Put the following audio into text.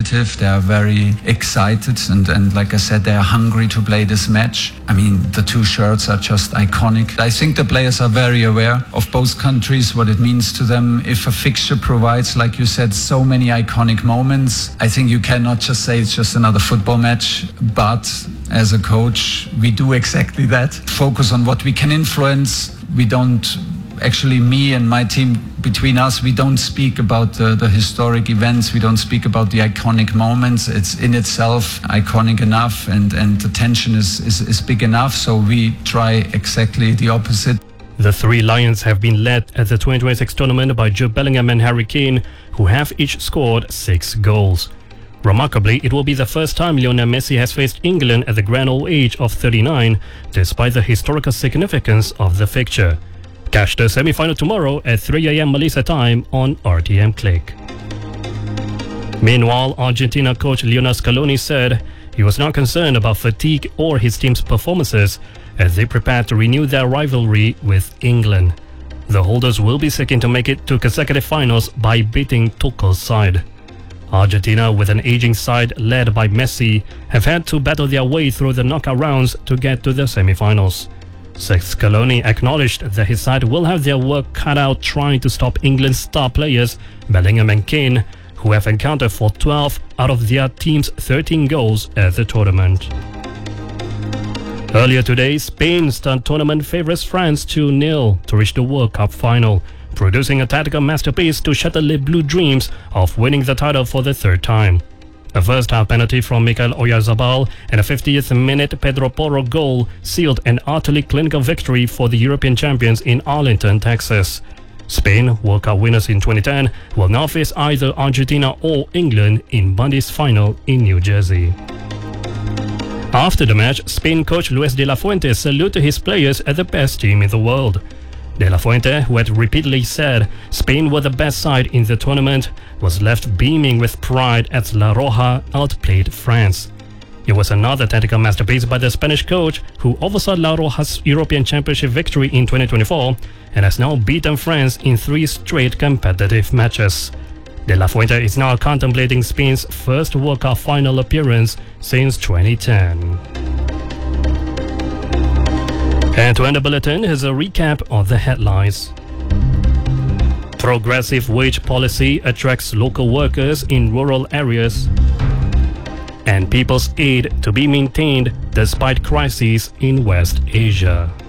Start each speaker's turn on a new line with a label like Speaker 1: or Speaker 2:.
Speaker 1: competitive, they are very excited, and like I said, they are hungry to play this match. I mean, the two shirts are just iconic. I think the players are very aware of both countries, what it means to them. If a fixture provides, like you said, so many iconic moments, I think you cannot just say it's just another football match. But as a coach, we do exactly that. Focus on what we can influence. We don't, actually me and my team, between us, we don't speak about the historic events. We don't speak about the iconic moments. It's in itself iconic enough, and the tension is big enough. So we try exactly the opposite.
Speaker 2: The three Lions have been led at the 2026 tournament by Jude Bellingham and Harry Kane, who have each scored 6 goals. Remarkably, it will be the first time Lionel Messi has faced England at the grand old age of 39, despite the historical significance of the fixture. Catch the semi-final tomorrow at 3 a.m. Malaysia time on RTM Click. Meanwhile, Argentina coach Lionel Scaloni said he was not concerned about fatigue or his team's performances as they prepare to renew their rivalry with England. The holders will be seeking to make it to consecutive finals by beating Tuchel's side. Argentina, with an aging side led by Messi, have had to battle their way through the knockout rounds to get to the semi-finals. Scaloni acknowledged that his side will have their work cut out trying to stop England's star players, Bellingham and Kane, who have accounted for 12 out of their team's 13 goals at the tournament. Earlier today, Spain stunned tournament favourites France 2-0 to reach the World Cup final, producing a tactical masterpiece to shatter Les Blue dreams of winning the title for the third time. A first-half penalty from Mikel Oyarzabal and a 50th minute Pedro Porro goal sealed an utterly clinical victory for the European champions in Arlington, Texas. Spain, World Cup winners in 2010, will now face either Argentina or England in Monday's final in New Jersey. After the match, Spain coach Luis de la Fuente saluted his players as the best team in the world. De La Fuente, who had repeatedly said Spain were the best side in the tournament, was left beaming with pride as La Roja outplayed France. It was another tactical masterpiece by the Spanish coach, who oversaw La Roja's European Championship victory in 2024 and has now beaten France in 3 straight competitive matches. De La Fuente is now contemplating Spain's first World Cup final appearance since 2010. And to end the bulletin, here's a recap of the headlines. Progressive wage policy attracts local workers in rural areas. And People's Aid to be maintained despite crises in West Asia.